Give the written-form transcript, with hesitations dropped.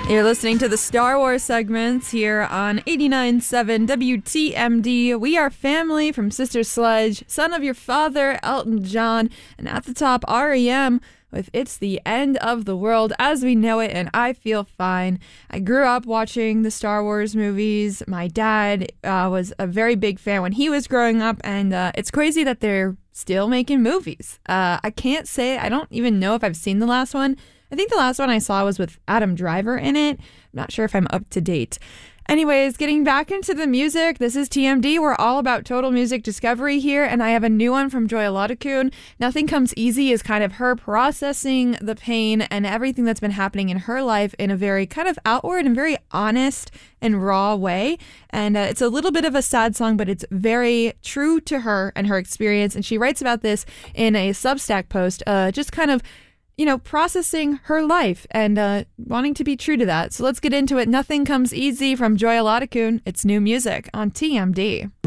You're listening to the Star Wars segments here on 89.7 WTMD. We are family from Sister Sledge, Son of Your Father, Elton John, and at the top, REM with It's the End of the World as We Know It, and I Feel Fine. I grew up watching the Star Wars movies. My dad was a very big fan when he was growing up, and it's crazy that they're still making movies. I can't say, I don't even know if I've seen the last one. I think the last one I saw was with Adam Driver in it. I'm not sure if I'm up to date. Anyways, getting back into the music, this is TMD. We're all about total music discovery here, and I have a new one from Joy Olatukun. Nothing Comes Easy is kind of her processing the pain and everything that's been happening in her life in a very kind of outward and very honest and raw way. And it's a little bit of a sad song, but it's very true to her and her experience. And she writes about this in a Substack post, just kind of processing her life and wanting to be true to that. So let's get into it. Nothing Comes Easy from Joy Olatukun. It's new music on TMD.